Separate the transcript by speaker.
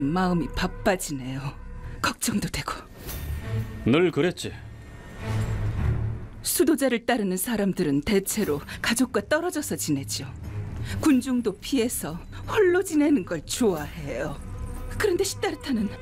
Speaker 1: 마음이 바빠지네요. 걱정도 되고.
Speaker 2: 늘 그랬지.
Speaker 1: 수도자를 따르는 사람들은 대체로 가족과 떨어져서 지내죠. 군중도 피해서 홀로 지내는 걸 좋아해요. 그런데 시다르타는